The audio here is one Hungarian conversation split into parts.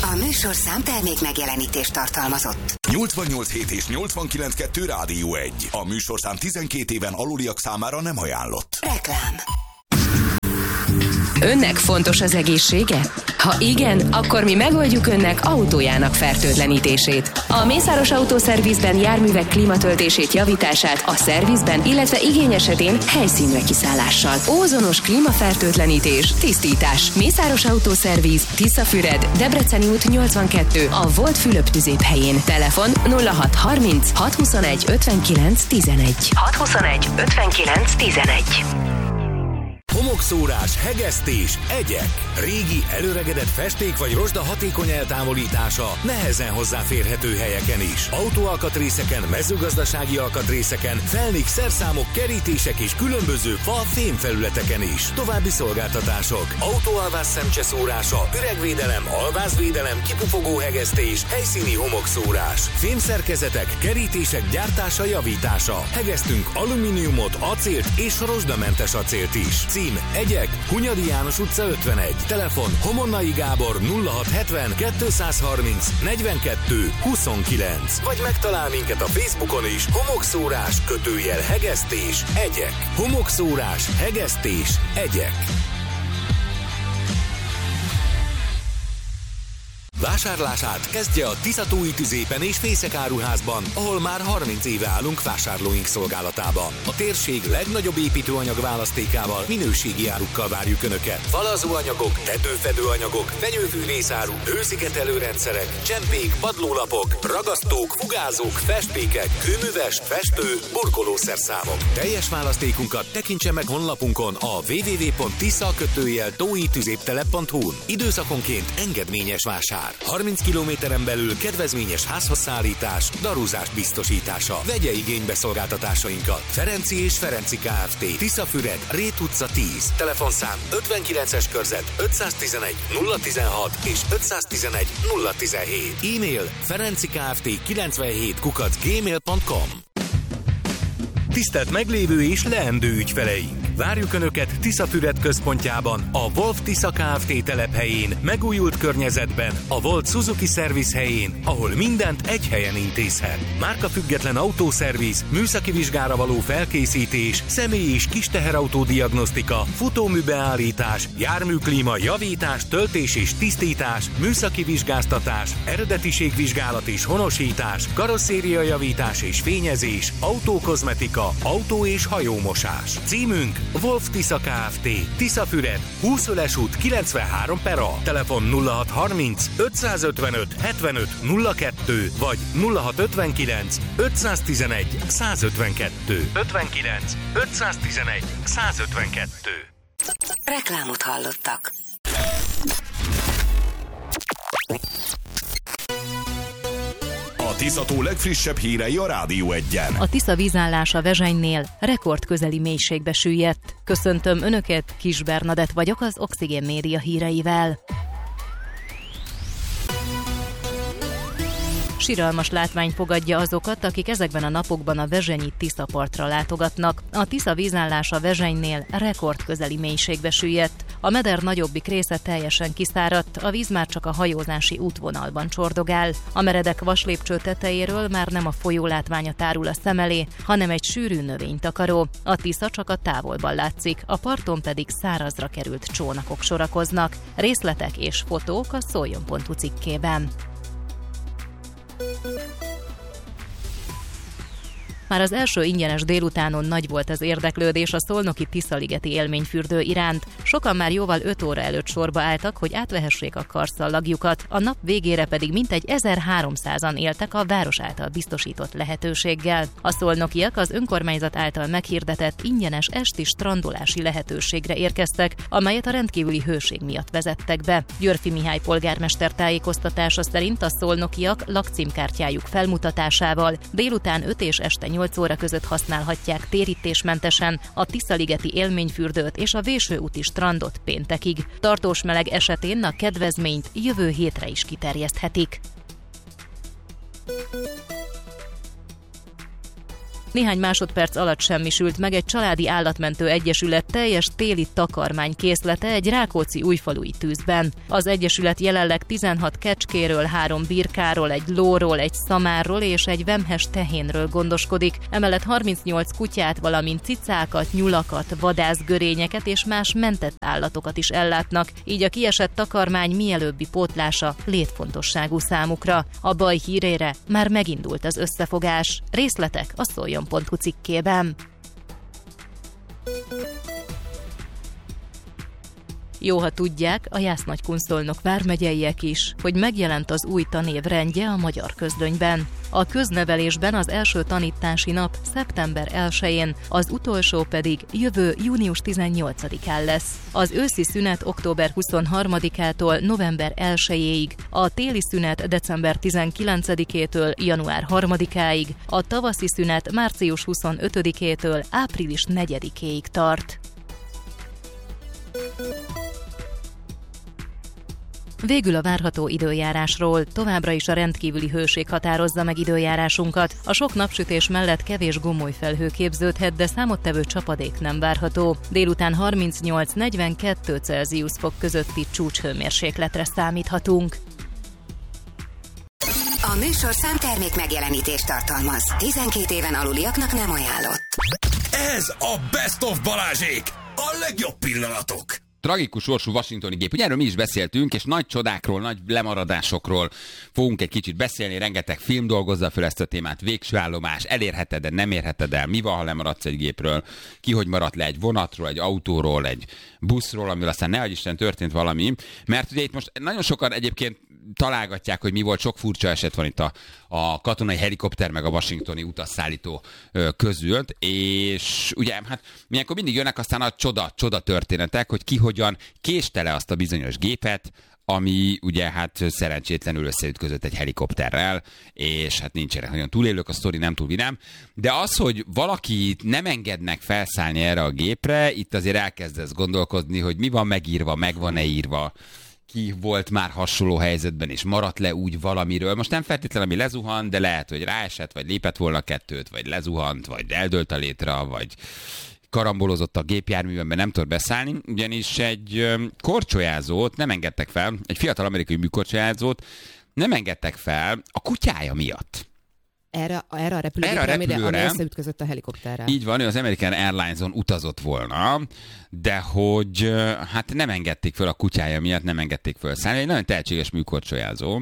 A műsorszám termék megjelenítést tartalmazott. 88.7 és 89.2 Rádió 1. A műsorszám 12 éven aluliak számára nem ajánlott. Reklám. Önnek fontos az egészsége? Ha igen, akkor mi megoldjuk önnek autójának fertőtlenítését. A Mészáros Autószervizben járművek klímatöltését, javítását a szervizben, illetve igény esetén helyszínre kiszállással. Ózonos klímafertőtlenítés, tisztítás. Mészáros Autószerviz, Tiszafüred, Debreceni út 82, a Volt Fülöp tüzéphelyén. Telefon 0630 621 59 11. 621 59 11. Homokszórás, hegesztés, egyek. Régi, előregedett festék vagy rozsda hatékony eltávolítása nehezen hozzáférhető helyeken is. Autóalkatrészeken, mezőgazdasági alkatrészeken, felnik, szerszámok, kerítések és különböző fa-fémfelületeken is. További szolgáltatások. Autóalvás szemcseszórása, üregvédelem, alvázvédelem, kipufogó hegesztés, helyszíni homokszórás. Fémszerkezetek, kerítések gyártása, javítása. Hegesztünk alumíniumot, acélt és rozsdamentes acélt is. Cím: Egyek, Hunyadi János utca 51. Telefon: Homonnai Gábor 0670 230 42 29. Vagy megtalál minket a Facebookon is. Homokszórás / hegesztés, egyek. Homokszórás, hegesztés, egyek. Vásárlását kezdje a Tiszatói Tüzépen és Fészek áruházban, ahol már 30 éve állunk vásárlóink szolgálatában. A térség legnagyobb építőanyag választékával, minőségi árukkal várjuk Önöket. Falazóanyagok, tetőfedőanyagok, fenyőfűrészáru, hőszigetelőrendszerek, csempék, padlólapok, ragasztók, fugázók, festmékek, kőműves, festő, burkolószerszámok. Teljes választékunkat tekintse meg honlapunkon a www.tisza-tóitüzéptelep.hu-n. Időszakonként engedményes vásár. 30 kilométeren belül kedvezményes házhozszállítás, darúzás biztosítása. Vegye igénybe szolgáltatásainkat. Ferenci és Ferenci Kft. Tiszafüred, Rét utca 10. Telefonszám 59-es körzet 511 016 és 511 017. E-mail ferencikft97@gmail.com. Tisztelt meglévő és leendő ügyfeleink! Várjuk Önöket Tiszafüred központjában, a Wolf Tisza Kft. Telephelyén, megújult környezetben, a Volt Suzuki Service helyén, ahol mindent egy helyen intézhet. Márkafüggetlen autószerviz, műszaki vizsgára való felkészítés, személy- és kisteherautó diagnosztika, futóműbeállítás, járműklíma javítás, töltés és tisztítás, műszaki vizsgáztatás, eredetiségvizsgálat és honosítás, karosszéria javítás és fényezés, autókozmetika, autó- és hajómosás. Címünk: Wolf Tisza Kft. Tiszafüred, 20 Öles út 93/A. Telefon 0630 555 75 02 vagy 0659 511 152. 59 511 152. Reklámot hallottak. A Tiszató legfrissebb hírei a Rádió 1-en. A Tisza vízállása Vezsenynél rekordközeli mélységbe süllyedt. Köszöntöm Önöket, Kis Bernadett vagyok az Oxigén Média híreivel. Siralmas látvány fogadja azokat, akik ezekben a napokban a vezsenyi Tiszapartra látogatnak. A Tisza vízállása Vezsenynél rekordközeli mélységbe süllyedt. A meder nagyobbik része teljesen kiszáradt, a víz már csak a hajózási útvonalban csordogál. A meredek vaslépcső tetejéről már nem a folyó látványa tárul a szem elé, hanem egy sűrű növénytakaró. A Tisza csak a távolban látszik, a parton pedig szárazra került csónakok sorakoznak. Részletek és fotók a szoljon.hu cikkében. Már az első ingyenes délutánon nagy volt az érdeklődés a szolnoki Tiszaligeti élményfürdő iránt. Sokan már jóval 5 óra előtt sorba álltak, hogy átvehessék a karszallagjukat, a nap végére pedig mintegy 1300-an éltek a város által biztosított lehetőséggel. A szolnokiak az önkormányzat által meghirdetett ingyenes esti strandolási lehetőségre érkeztek, amelyet a rendkívüli hőség miatt vezettek be. Györfi Mihály polgármester tájékoztatása szerint a szolnokiak lakcímkártyájuk felmutatásával délután 5 és este 8 óra között használhatják térítésmentesen a Tiszaligeti élményfürdőt és a Vésőúti strandot péntekig. Tartós meleg esetén a kedvezményt jövő hétre is kiterjeszthetik. Néhány másodperc alatt semmisült meg egy családi állatmentő egyesület teljes téli takarmány készlete egy rákóczi-újfalui tűzben. Az egyesület jelenleg 16 kecskéről, 3 birkáról, egy lóról, egy szamárról és egy vemhes tehénről gondoskodik. Emellett 38 kutyát, valamint cicákat, nyulakat, vadászgörényeket és más mentett állatokat is ellátnak, így a kiesett takarmány mielőbbi pótlása létfontosságú számukra. A baj hírére már megindult az összefogás. Részletek a szoljon.hu cikkében. Jó, ha tudják, a Jász-Nagykunszolnok vármegyeiek is, hogy megjelent az új tanév rendje a Magyar Közlönyben. A köznevelésben az első tanítási nap szeptember 1-én, az utolsó pedig jövő június 18-án lesz. Az őszi szünet október 23-ától november 1-ig, a téli szünet december 19-től január 3-áig, a tavaszi szünet március 25-től április 4-ig tart. Végül a várható időjárásról. Továbbra is a rendkívüli hőség határozza meg időjárásunkat. A sok napsütés mellett kevés gomolyfelhő képződhet, de számottevő csapadék nem várható. Délután 38-42 Celsius fok közötti csúcshőmérsékletre számíthatunk. A műsor számtermék megjelenítést tartalmaz. 12 éven aluliaknak nem ajánlott. Ez a Best of Balázsék! A legjobb pillanatok! Tragikus sorsú washingtoni gép. Ugye erről mi is beszéltünk, és nagy csodákról, nagy lemaradásokról fogunk egy kicsit beszélni. Rengeteg film dolgozza fel ezt a témát. Végső állomás, elérheted-e, nem érheted el, mi van, ha lemaradsz egy gépről, ki hogy maradt le egy vonatról, egy autóról, egy buszról, amivel aztán nehogy Isten történt valami. Mert ugye itt most nagyon sokan egyébként találgatják, hogy mi volt, sok furcsa eset van itt a katonai helikopter meg a washingtoni utasszállító között, és ugye hát milyenkor mindig jönnek aztán a csoda történetek, hogy ki hogyan késte le azt a bizonyos gépet, ami ugye hát szerencsétlenül összeütközött egy helikopterrel, és hát nincsenek nagyon túlélők, a sztori nem túl vidám, de az, hogy valaki nem engednek felszállni erre a gépre, itt azért elkezdesz gondolkodni, hogy mi van megírva, meg van-e írva, ki volt már hasonló helyzetben, és maradt le úgy valamiről. Most nem feltétlenül, ami lezuhant, de lehet, hogy ráesett, vagy lépett volna kettőt, vagy lezuhant, vagy eldőlt a létra, vagy karambolozott a gépjárműben, nem tud beszállni. Ugyanis egy korcsolyázót nem engedtek fel, egy fiatal amerikai műkorcsolyázót nem engedtek fel a kutyája miatt. Erre a repülőre, ami összeütközött a helikopterrel. Így van, ő az American Airlines-on utazott volna, de hogy hát nem engedték föl a kutyája miatt, nem engedték föl szállni. Egy nagyon tehetséges műkorcsolyázó,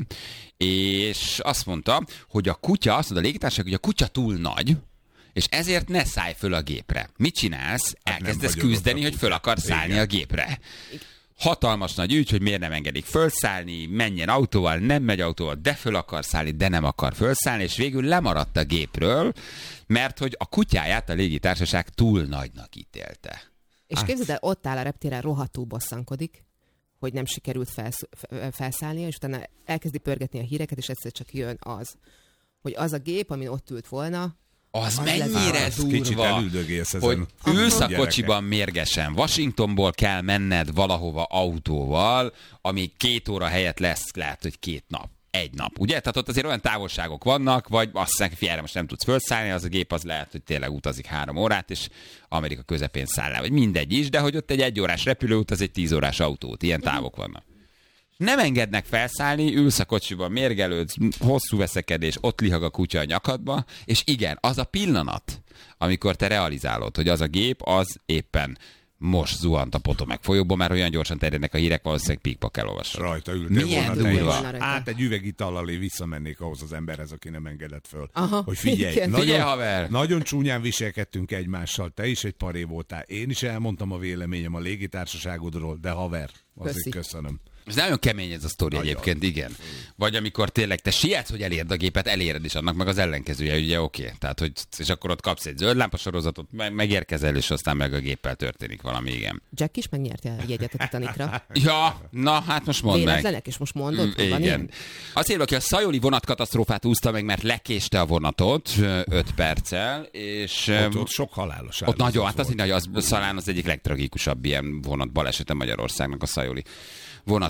és azt mondta, hogy a kutya, azt mondta a légitársaság, hogy a kutya túl nagy, és ezért ne szállj föl a gépre. Mit csinálsz? Elkezdesz küzdeni, hogy föl akarsz szállni a gépre. Hatalmas nagy ügy, hogy miért nem engedik fölszállni, menjen autóval, nem megy autóval, de föl akar szállni, de nem akar fölszállni, és végül lemaradt a gépről, mert hogy a kutyáját a légitársaság túl nagynak ítélte. És képzeld el, ott áll a reptéren, rohadtul bosszankodik, hogy nem sikerült felszállnia, és utána elkezdi pörgetni a híreket, és egyszer csak jön az, hogy az a gép, amin ott ült volna, az mennyire durva, hogy ülsz a kocsiban mérgesen. Washingtonból kell menned valahova autóval, ami 2 óra helyett lesz, lehet, hogy 2 nap. 1 nap, ugye? Tehát ott azért olyan távolságok vannak, vagy azt mondják, hogy most nem tudsz felszállni, az a gép az lehet, hogy tényleg utazik 3 órát, és Amerika közepén száll le, vagy mindegy is, de hogy ott egy 1 órás repülőút, az egy 10 órás autót, ilyen távok vannak. Nem engednek felszállni, ülsz a kocsiban, mérgelődsz, hosszú veszekedés, ott lihag a kutya a nyakadba, és igen, az a pillanat, amikor te realizálod, hogy az a gép, az éppen most zuhant a Potomac folyóba, mert olyan gyorsan terjednek a hírek, valószínűleg pikba kell olvasni. Rajta ültél milyen volna durva. Hát egy üvegitallal visszamennék ahhoz az emberhez, aki nem engedett föl. Aha, hogy figyelj, figyelj, haver! Nagyon csúnyán viselkedtünk egymással, te is egy paré voltál, én is elmondtam a véleményem a légitársaságodról, de haver, azért köszönöm. Ez nagyon kemény ez a sztori egyébként, igen. Vagy amikor tényleg te sietsz, hogy elérd a gépet, eléred is, annak meg az ellenkezője, ugye oké. Tehát, hogy és akkor ott kapsz egy zöld lámpasorozatot, megérkezel, és aztán meg a géppel történik valami, igen. Jack is megnyerte a jegyet a Titanicra. Ja, na hát most mondd meg. Véletlenek, és most mondod, hogy van igen. Azért, aki a szajoli vonatkatasztrófát úszta meg, mert lekéste a vonatot 5 perccel, és... Ott sok halálos ott nagyon, hát az szalán az egyik legtragikusabb ilyen vonat balesete Magyarországnak, a szajoli vonat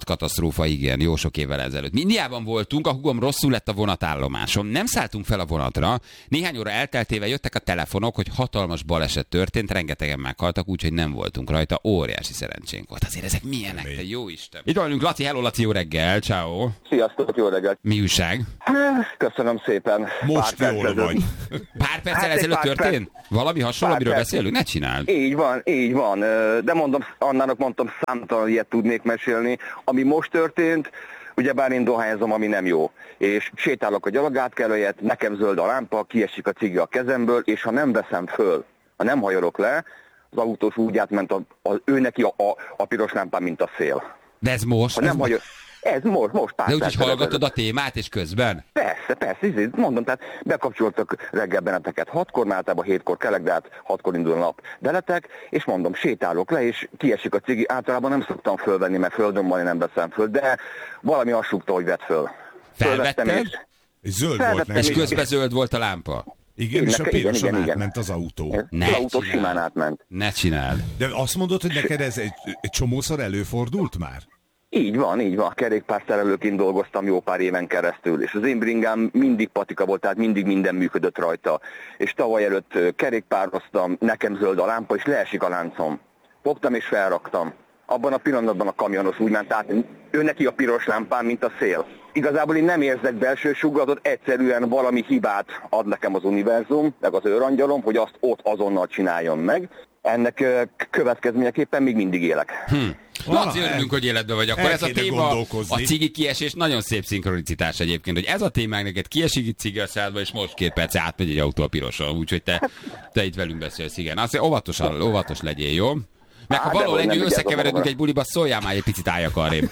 vonatkatasztrófa, igen, jó sok évvel ezelőtt. Mi Indiában voltunk, a hugom rosszul lett a vonatállomáson. Nem szálltunk fel a vonatra. Néhány óra elteltével jöttek a telefonok, hogy hatalmas baleset történt, rengetegen meghaltak, úgyhogy nem voltunk rajta. Óriási szerencsénk volt. Azért ezek milyenek, te jó Isten. Itt vagyunk, Laci, hello Laci, jó reggel, ciao. Sziasztok, jó reggelt. Mi újság? Köszönöm szépen. Most jól vagy. Pár perccel ezelőtt történt? Valami hasonló, amiről beszélünk? Ne csináld. Így van. De mondom, Annának mondtam, számtalan ilyet tudnék mesélni. Ami most történt, ugyebár én dohányzom, ami nem jó. És sétálok a gyalogátkelőjét, nekem zöld a lámpa, kiesik a cigi a kezemből, és ha nem veszem föl, ha nem hajolok le, az autós úgy átment ő neki a piros lámpán, mint a szél. De ez most? Ha nem hajol... Ez most pár. De úgyhogy hallgatod a témát, és közben? Persze, mondom, tehát bekapcsoltak reggel benneteket 6-kor, mert általában 7-kor kelek, de hát 6-kor indul a nap deletek, és mondom, sétálok le, és kiesik a cigi, általában nem szoktam fölvenni, mert földön van, én nem veszem föl, de valami azt súgta, hogy vett föl. Felvetted? És zöld volt neki. És közben zöld volt a lámpa? Igen, és a piroson átment az autó. Az autó simán átment. Ne csináld. De azt mondod, hogy neked ez egy csomószor előfordult már? Így van. Kerékpárszerelőként dolgoztam jó pár éven keresztül, és az én bringám mindig patika volt, tehát mindig minden működött rajta. És tavaly előtt kerékpároztam, nekem zöld a lámpa, és leesik a láncom. Fogtam és felraktam. Abban a pillanatban a kamionos úgy ment át, ő neki a piros lámpán, mint a szél. Igazából én nem érzek belső sugllatot, egyszerűen valami hibát ad nekem az univerzum, meg az őrangyalom, hogy azt ott azonnal csináljon meg. Ennek következményeképpen még mindig élek. Laci, örülünk, hogy életben vagy. Akkor ez a téma, a cigi kiesés, nagyon szép szinkronicitás egyébként, hogy ez a témánk neked kiesik itt cigi a szádba, és most 2 perc átmegy egy autó a piroson, úgyhogy te itt velünk beszélsz, igen. Azt óvatos legyél, jó? Meg ha valóban összekeveredünk egy buliba, szóljál már egy picit álljak arrébb.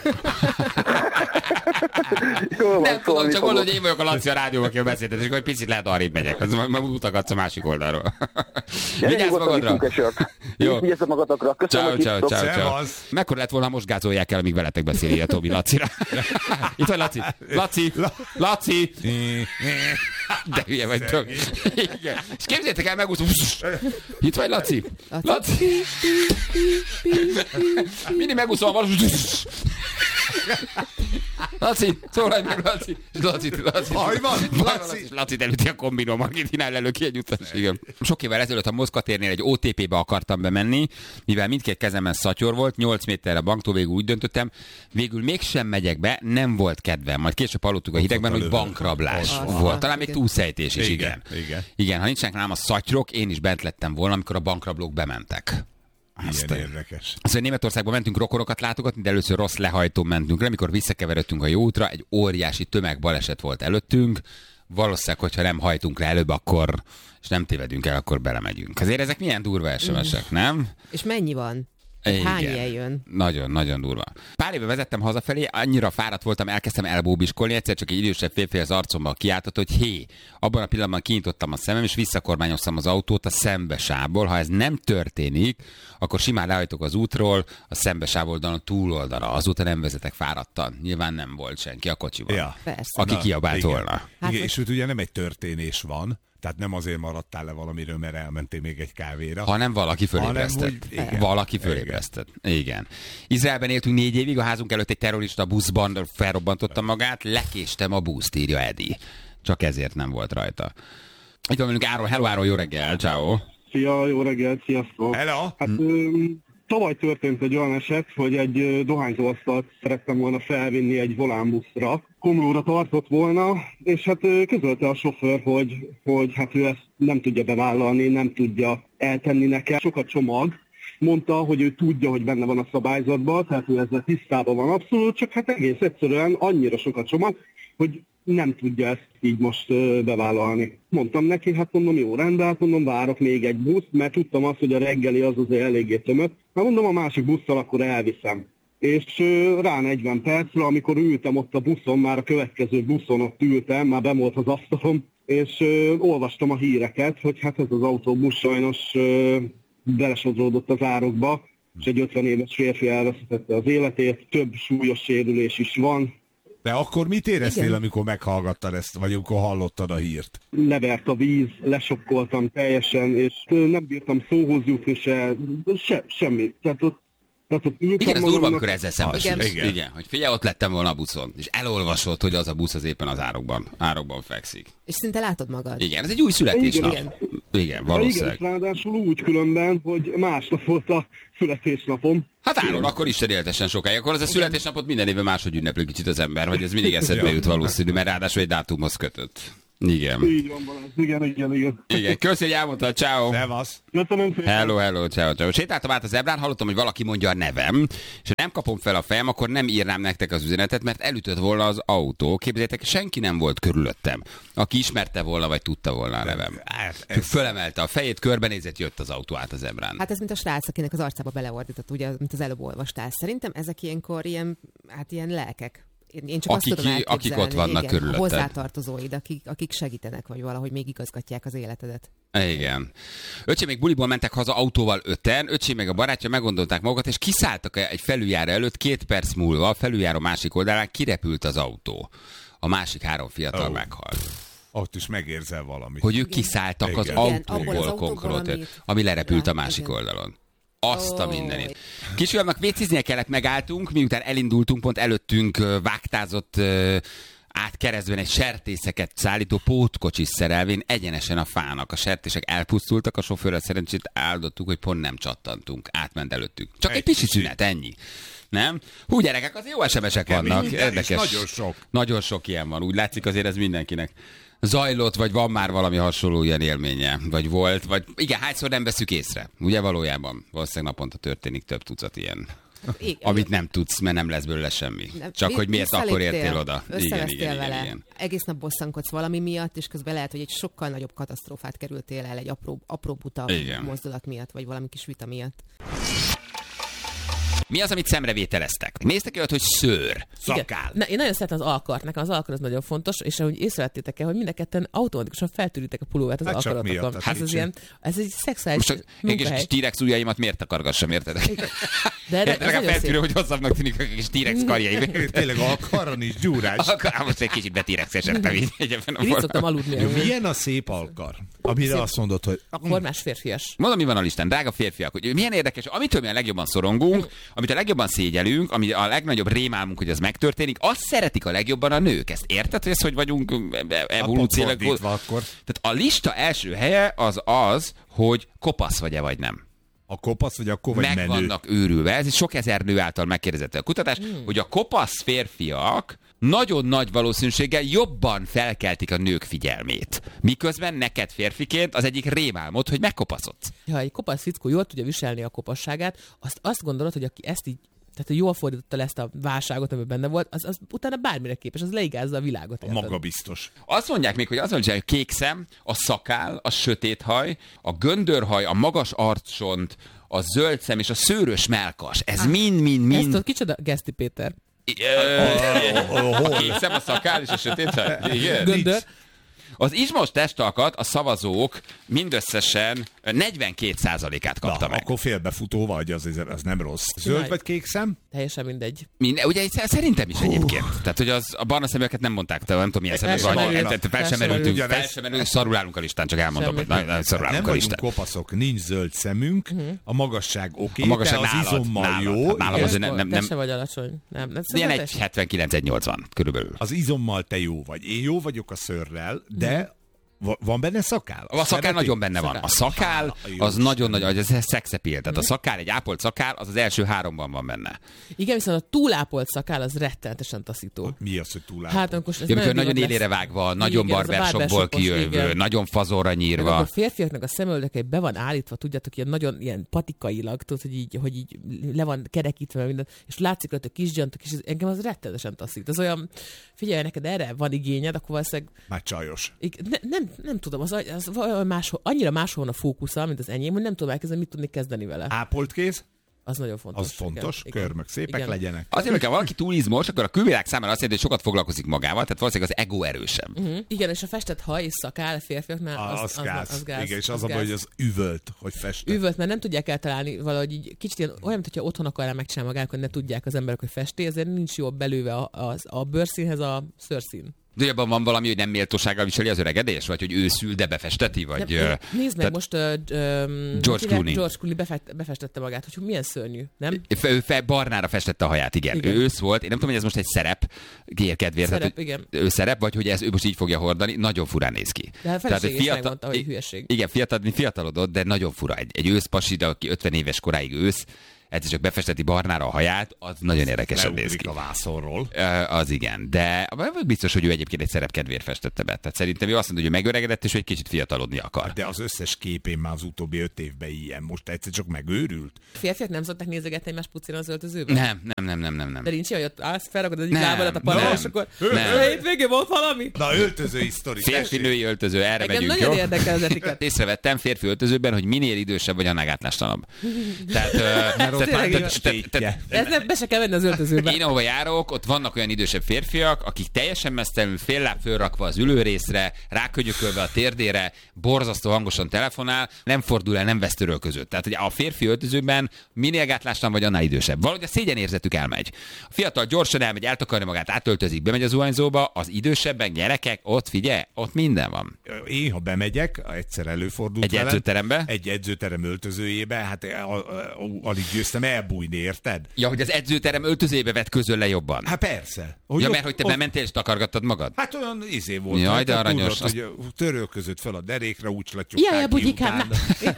Nem tudom, csak mondod, hogy én vagyok a Laci a rádióban, aki beszéltet, és akkor egy picit lehet arrébb megyek. Majd mutatgatsz a másik oldalról. Vigyázz magadra! Jó. Vigyázz magadokra. Köszönöm, ciao. Mekkora lett volna, most gázolják el, amíg veletek beszéli a Tomi Lacira. Itt vagy Laci! De hülye vagy tök. És képzeljétek el, megúszom. Itt vagy Laci! Mindig megúszom a Laci, szólalj meg, Laci. Laci elüti a kombinom, Argentinál elő ki egy utas. Igen. Sok évvel ezelőtt a Moszkvatérnél egy OTP-be akartam bemenni, mivel mindkét kezemben szatyor volt, 8 méterre a banktól, végül úgy döntöttem, végül mégsem megyek be, nem volt kedvem. Majd később hallottuk a hidegben, hogy bankrablás volt. Talán még túlszejtés is, igen. Ha nincsenek nálam a szatyrok, én is bent lettem volna, amikor a bankrablók bementek. Ilyen érdekes. Szóval Németországban mentünk rokorokat látogatni, de először rossz lehajtón mentünk le, amikor visszakeveredtünk a jó útra, egy óriási tömegbaleset volt előttünk. Valószínűleg, hogyha nem hajtunk le előbb, akkor, és nem tévedünk el, akkor belemegyünk. Azért ezek milyen durva SMS-ek, nem? És mennyi van? Hány ilyen jön? Nagyon durva. Pár éve vezettem hazafelé, annyira fáradt voltam, elkezdtem elbóbiskolni, egyszer csak egy idősebb férfi az arcomba kiáltott, hogy hé, abban a pillanatban kinyitottam a szemem, és visszakormányoztam az autót a szembesávból. Ha ez nem történik, akkor simán lehajtok az útról, a szembesáv oldalon túloldalra. Azóta nem vezetek fáradtan. Nyilván nem volt senki a kocsiban. Ja. Aki kiabált volna. Igen, és ugye nem egy történés van, tehát nem azért maradtál le valamiről, mert elmentél még egy kávéra. Hanem valaki fölébresztett. Valaki fölébresztett. Igen. Izraelben éltünk 4 évig, a házunk előtt egy terrorista buszban felrobbantotta magát, lekéstem a buszt, írja Edi. Csak ezért nem volt rajta. Itt van velünk Áron. Hello Áron, jó reggel, ciao. Szia, jó reggel, sziasztok. Hello. Hát tavaly történt egy olyan eset, hogy egy dohányzóasztalt szerettem volna felvinni egy volánbuszra. Komlóra tartott volna, és hát közölte a sofőr, hogy hát ő ezt nem tudja bevállalni, nem tudja eltenni nekem. Sok a csomag. Mondta, hogy ő tudja, hogy benne van a szabályzatban, tehát ő ezzel tisztában van abszolút, csak hát egész egyszerűen annyira sok a csomag, hogy nem tudja ezt így most bevállalni. Mondtam neki, hát mondom, jó, rendben, hát mondom, várok még egy buszt, mert tudtam azt, hogy a reggeli az azért eléggé tömött. Hát mondom, a másik busszal akkor elviszem. És rá 40 percre, amikor ültem ott a buszon, már a következő buszon ott ültem, már benn volt az asztalom, és olvastam a híreket, hogy hát ez az autóbusz sajnos belesodródott az árokba, és egy 50 éves férfi elvesztette az életét, több súlyos sérülés is van. De akkor mit éreztél, amikor meghallgattad ezt, vagy amikor hallottad a hírt? Levert a víz, lesokkoltam teljesen, és nem bírtam szóhoz jutni semmi. Tehát ott Tehát ott ültem Igen, ez durva, magamnak. amikor ezzel szembesülsz. Igen, hogy figyelj, ott lettem volna a buszon, és elolvasod, hogy az a busz az éppen az árokban fekszik. És szinte látod magad. Igen, ez egy új születésnap. Igen, valószínűleg. Igen, ráadásul úgy különben, hogy másnap volt a születésnapom. Hát Áron, akkor istenéltesen sokáig. Akkor az a születésnapot minden évben máshogy ünnepli kicsit az ember, hogy ez mindig eszedbe jut valószínű, mert ráadásul egy dátumhoz kötött. Igen. Így van, Balázs. Igen. Igen, köszi, hogy elmondtad, ciao. Szevasz. Köszönöm szépen. Hello, ciao. Sétáltam át a zebrán, hallottam, hogy valaki mondja a nevem, és ha nem kapom fel a fejem, akkor nem írnám nektek az üzenetet, mert elütött volna az autó. Képzeljétek, senki nem volt körülöttem, aki ismerte volna, vagy tudta volna a nevem. Fölemelte a fejét, körbenézett, jött az autó át a zebrán. Hát ez mint a srác, akinek az arcába beleordított, ugye, mint az előbb olvastál. Szerintem ezek ilyenkor ilyen lelkek. Én csak azt tudom elképzelni, akik ott vannak körülötted. Hozzátartozóid, akik segítenek, vagy valahogy még igazgatják az életedet. Igen. Öcsém még buliból mentek haza autóval 5-en, öcsém meg a barátja meggondolták magukat, és kiszálltak egy felüljáró előtt, 2 perc múlva a felüljáró másik oldalán kirepült az autó. A másik 3 fiatal meghalt. Ott is megérzel valamit. Hogy ők kiszálltak az autóból konkrétan, ami lerepült a másik oldalon. Azt a mindenit. Kisfiamnak véciznie kellett, megálltunk, miután elindultunk, pont előttünk vágtázott át keresztben egy sertészeket szállító pótkocsis szerelvén egyenesen a fának. A sertések elpusztultak, a sofőrrel szerencsét áldottuk, hogy pont nem csattantunk. Átment előttünk. Csak egy pici szünet, ennyi. Nem? Hú, gyerekek, az jó SMS-ek vannak. Érdekes. Nagyon sok. Nagyon sok ilyen van. Úgy látszik, azért ez mindenkinek zajlott, vagy van már valami hasonló ilyen élménye, vagy volt, vagy igen, hányszor nem veszük észre. Ugye valójában valószínűleg naponta történik több tucat ilyen. Igen. Amit nem tudsz, mert nem lesz belőle semmi. Csak hogy miért akkor értél oda. Igen. Egész nap bosszankodsz valami miatt, és közben lehet, hogy egy sokkal nagyobb katasztrófát kerültél el egy apró buta mozdulat miatt, vagy valami kis vita miatt. Mi az, amit szemrevételeztek? Néztek olyat, hogy szőr, szakál. Én nagyon szeretem az alkart, nekem az alkar az nagyon fontos, és ahogy észrevettétek el, hogy mind a ketten automatikusan feltűritek a pulóvert az alkarotokon. Ez egy szexuális munkahely. Most T-rex ujjaimat miért takargassam, érted? De feltűrő, hogy hosszabbnak tűnik a kis T-rex karjaim. Tényleg alkarra nincs gyúrás. Most egy kicsit be-T-rex-esedtem így. Én így szoktam aludni. Milyen a szép alkar? Amire azt mondod, hogy... Formás férfias. Mondom, mi van a listán, drága férfiak, hogy milyen érdekes, amitől mi a legjobban szorongunk, amit a legjobban szégyelünk, ami a legnagyobb rémálmunk, hogy ez megtörténik, azt szeretik a legjobban a nők. Ezt érted, hogy ez hogy vagyunk evolúciólag? Tehát a lista első helye az, hogy kopasz vagy-e vagy nem. A kopasz, vagy akkor vagy menő? Meg vannak őrülve. Ez sok ezer nő által megkérdezett a kutatás, hogy a kopasz férfiak nagyon nagy valószínűséggel jobban felkeltik a nők figyelmét. Miközben neked férfiként az egyik rémálmod, hogy megkopaszott. Ha egy kopasz fickó jól tudja viselni a kopasságát, azt gondolod, hogy aki ezt így, tehát hogy jól fordította le ezt a válságot, ami benne volt, az utána bármire képes, az leigázza a világot. A magabiztos. Azt mondják még, hogy az, hogy a kék szem, a szakál, a sötét haj, a göndörhaj, a magas arccsont, a zöld szem és a szőrös mellkas. Ez mind. Ezt tudod, kicsoda Geszti Péter? A kék szem, a szakál és a sötét haj? Igen. Göndör. Az izmos testalkat a szavazók mindösszesen 42%-át kapta meg. Akkor félbefutó vagy, az nem rossz. Zöld vagy kék szem? Teljesen mindegy. Ugye szerintem is egyébként. Tehát, hogy a barna szeműeket nem mondták, te nem tudom, milyen szemű vagy. Fel sem merültünk, szarul állunk a listán, csak elmondom, hogy nagyon szarul állunk a listán. Nem vagyunk kopaszok, nincs zöld szemünk, a magasság oké, te az izommal jó. Nálam azért te se vagy alacsony. Ilyen 1,79-1,80 körülbelül. Az izommal te jó vagy. Én jó vagyok a szőrrel, de van benne szakál? A szakál nagyon benne van. A szakál az nagyon nagy, ez szexepil. Tehát a szakál, egy ápolt szakál, az első 3-ban van benne. Igen, viszont a túlápolt szakál az rettenetesen taszító. Mi az, hogy túlápolt? Hát amikor nagyon élére vágva, nagyon barbershopból kijövő, nagyon fazorra nyírva. Akkor a férfiaknak a szemöldökei be van állítva, tudjátok, ilyen nagyon ilyen patikailag, tudod, hogy így le van kerekítve minden, és látszik rajta a kis gyantok, és engem az rettenetesen taszít. Az olyan, figyelj, neked erre van igényed, akkor valószínűleg... Már csajos. Nem tudom, az annyira máshol a fókusza, mint az enyém, hogy nem tudom elkezdeni, mit tudni kezdeni vele. Ápolt kéz? Az nagyon fontos. Az fontos, körmök szépek igen. legyenek. Azért, hogyha valaki túl izmos, akkor a külvilág számára azt jelenti, hogy sokat foglalkozik magával, tehát valószínűleg az ego erősebb. Igen, és a festett haj és szakál a férfiaknál az gáz. Igen, és az a baj, hogy az üvölt, hogy festett. Üvölt, mert nem tudják eltalálni valahogy így kicsit olyan, mintha otthon akarná megcsinálni magának, hogy ne tudják az emberek, hogy festi, ezért nincs jól belőve a bőrszínhez a szőrszín. De abban van valami, hogy nem méltósággal viseli az öregedés? Vagy hogy őszül, de befesteti? Vagy, nézd meg, most George Clooney befestette magát, hogy milyen szörnyű, nem? Ő barnára festette a haját, igen. Ő ősz volt. Én nem tudom, hogy ez most egy szerep, kedvéért. Szerep, igen. Ő szerep, vagy hogy ő most így fogja hordani. Nagyon furán néz ki. De a feleség is megmondta, hogy hülyeség. Igen, fiatalodott, de nagyon fura. Egy őszpasi, de aki 50 éves koráig ősz, egyszer csak befesteti barnára a haját, az nagyon érdekesen néz ki. a vászonról. Az igen, de biztos, hogy ő egyébként egy szerepkedvéért festette be. Tehát szerintem ő azt mondja, hogy megöregedett, és hogy egy kicsit fiatalodni akar. De az összes képén már az utóbbi 5 évben ilyen. Most egyszer csak megőrült. Férfiak nem szokták nézegetni egymás pucéran az öltözőben? Nem. De nincs olyan, hogy ott állsz, felrakod az egyik lábadat a panel, és akkor hétvégén volt valami? Na, öltözői sztori. Férfi-női öltöző, erre megyünk, nagyon érdekel az etiket. Észrevettem férfi öltözőben, hogy minél idősebb vagy, annál gátlástalanabb. Ez be se kell venni az öltözőbe. Én ahova járok, ott vannak olyan idősebb férfiak, akik teljesen mesztelenül, fél láb fölrakva az ülőrészre, rákönyökölve a térdére, borzasztó hangosan telefonál, nem fordul el, nem vesz törölközőt. Tehát ugye a férfi öltözőben minél gátlástan vagy, annál idősebb. Valahogy a szégyenérzetük elmegy. A fiatal gyorsan elmegy, eltakarja magát, átöltözik, bemegy az zuhanyzóba, az idősebbek, gyerekek, ott figyelj, ott minden van. Én, ha bemegyek, egyszer előfordult egy edzőterembe? Egy edzőterem öltözőjébe, hát alig győztem elbújni, érted? Ja, hogy az edzőterem öltözőjébe vett közöl le jobban. Hát persze. Mert hogy te bementél és takargattad magad? Hát olyan volt. Jaj, de aranyos. Tudod, hogy törölközött fel a derékre, úgy slatyogták ki bugikám.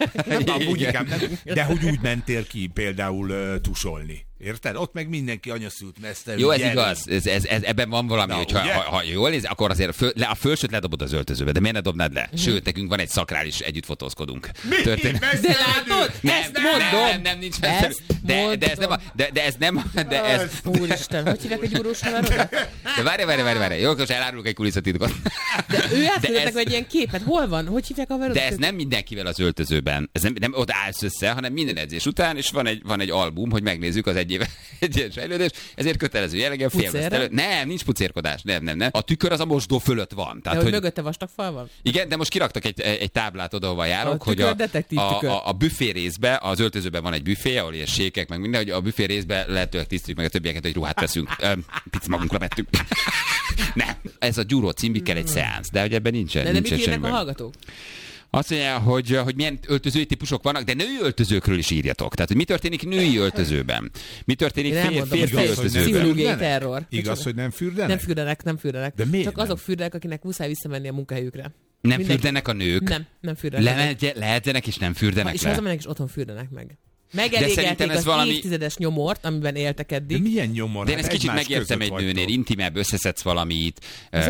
De hogy úgy mentél ki például tusolni. Érted? Ott meg mindenki anyaszült mesztelő. Jó, ez igaz. Ebben van valami, hogy ha jól néz, akkor azért a fölsőt ledobod az öltözőbe, de miért ne dobnád le? Sőt, nekünk van egy szakrális, együtt fotózkodunk. De látod? Ezt mondom. Nem, nincs de ez nem. Úristen, hogy hívják egy gyúrós haverodat? De várj. Jó, most elárulok egy kulisszatitkot. De ő elküldtek egy ilyen képet. Hol van? Hogy hívják a haverodat? De ez nem mindenkivel az öltözőben. Ez nem ott állsz össze, hanem minden edzés után, és van egy album, hogy megnézzük az egy éves fejlődés, ezért kötelező jelleggel félmeztelő. Nem, nincs pucérkodás, nem. A tükör az a mosdó fölött van. Tehát, hogy mögötte vastag fal van? Igen, de most kiraktak egy táblát oda, ahova járok, hogy a büfé részbe, az öltözőben van egy büfé, ahol ilyen sékek, meg minden, hogy a büfé részbe lehetőleg tisztítjuk meg a többieket, hogy ruhát veszünk. Pici magunkra vettük. Nem. Ez a Gyuró című kell egy szeánsz, de hogy ebben nincsen. De mit írnak a hallgatók? Azt mondja, hogy milyen öltözői típusok vannak, de női öltözőkről is írjatok. Tehát, hogy mi történik női öltözőben? Mi történik férfi öltözőben? Pszichológiai terror. Igaz, hogy nem fürdenek? Nem fürdenek. De miért csak azok fürdenek, akinek muszáj visszamenni a munkahelyükre. Nem fürdenek a nők? Nem fürdenek. Lehetzenek és nem fürdenek és le. És hazamennek és otthon fürdenek meg. Megelégelték az valami évtizedes nyomort, amiben éltek eddig. De milyen nyomor? De én ezt kicsit megértem egy nőnél, intimebb, összeszedsz valamit,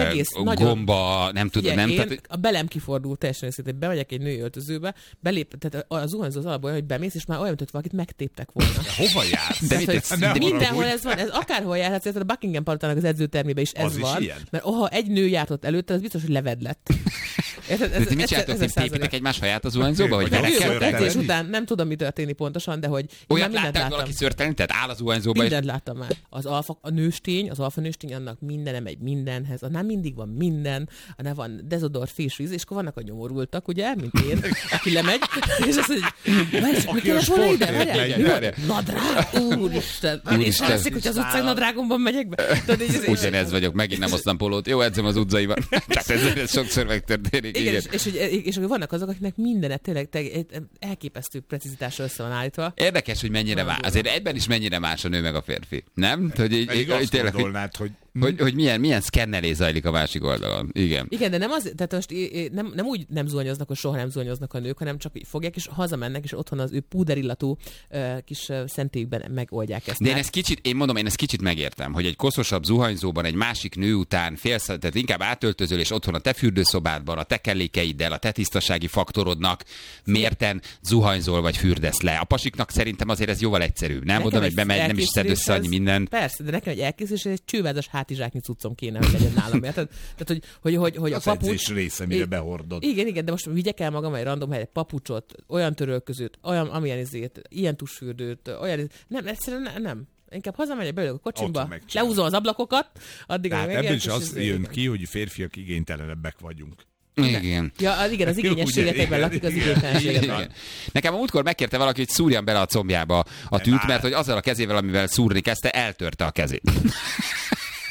gomba, nem tudom. Nem, tehát... A belem kifordult teljesen őszintén, hogy bemegyek egy női öltözőbe, tehát a zuhanyzó az alapból, hogy bemész, és már olyan, mint valakit megtéptek volna. De hova jársz? De mindenhol ez van, ez akárhol járhatsz, a Buckingham palotának az edzőtermébe is ez van. Mert ha egy nő járt ott előtte, az biztos, hogy levedlett. De mit csináltok, tépitek egymás haját a zuhanyzóba? Vagy edzés után nem tudom, mi történik pontosan, de hogy olyat láttál, hogy valaki szörtelni, tehát áll az zuhanyzóba. Mindent láttam már. Az alfa nőstény, annak minden megy mindenhez. Annál mindig van minden, annál van dezodor, fésvíz, és akkor vannak a nyomorultak, ugye, mint én, aki lemegy, és azt mondja, hogy kell volna ide? Nadrág, úristen. És látszik, hogy az utcán nadrágomban megyek be. Ugyanez vagyok, megint nem hoztam polót. Jó, edzem az utcaiban. Tehát ez sokszor megtörténik. Igen, és vannak azok, akiknek mindenet tényleg elképesztő precizitással össze van állítva. Érdekes, hogy mennyire más. Azért ebben is mennyire más a nő meg a férfi. Nem? Pedig azt gondolnád, hogy milyen szkennelés zajlik a másik oldalon. Igen, de nem az, tehát most nem úgy nem zuhanyoznak, hogy soha nem zuhanyoznak a nők, hanem csak fogják és hazamennek, és otthon az ő púderillatú kis szentélyükben megoldják ezt. De én ezt kicsit megértem, hogy egy koszosabb zuhanyzóban egy másik nő után tehát inkább átöltözöl, és otthon a te fürdőszobádban, a te kellékeiddel, a te tisztasági faktorodnak mérten zuhanyzol vagy fürdesz le. A pasiknak szerintem azért ez jóval egyszerűbb. Nem oda, hogy bemegy, nem is szed össze annyi mindent. Persze, de nekem egy elkészülés, egy csővázas hátizsáknyi cuccom kéne, hogy legyen nálam. Tehát, hogy a papucs része, mire behordod. Igen, de most vigyek el magam egy random helyre papucsot, olyan törölközőt, olyan amilyen izét, ilyen tusfürdőt, olyan nem, egyszerűen nem. Inkább hazamegyek belőle a kocsimba, leúzom az ablakokat, addig hát ebből is az jön ki, hogy férfiak igénytelenebbek vagyunk. Igen. Ja, igen, az igényességetekben lakik az igénytelenséget. Nekem a múltkor megkérte valaki, hogy szúrjam bele a combjába a tűt, mert hogy azzal a kezével, amivel szúrni kezdte, eltörte a kezét.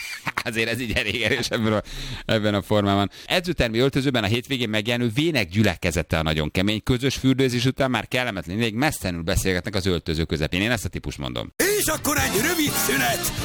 Azért ez így elég erős ebben a formában. Edzőtermi öltözőben a hétvégén megjelenő vének gyülekezete a nagyon kemény. Közös fürdőzés után már kellemetlen, még messzenül beszélgetnek az öltöző közepén. Én ezt a típust mondom. És akkor egy rövid szünet,